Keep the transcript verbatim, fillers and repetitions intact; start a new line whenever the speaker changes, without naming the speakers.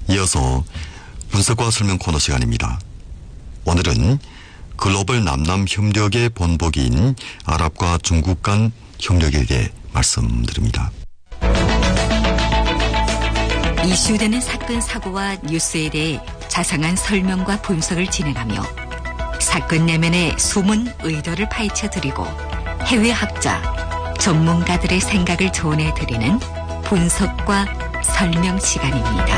이어서 분석과 설명 코너 시간입니다. 오늘은 글로벌 남남 협력의 본보기인 아랍과 중국 간 협력에 대해 말씀드립니다.
이슈되는 사건 사고와 뉴스에 대해 자상한 설명과 분석을 진행하며 사건 내면의 숨은 의도를 파헤쳐드리고 해외 학자, 전문가들의 생각을 전해드리는 분석과 설명 시간입니다.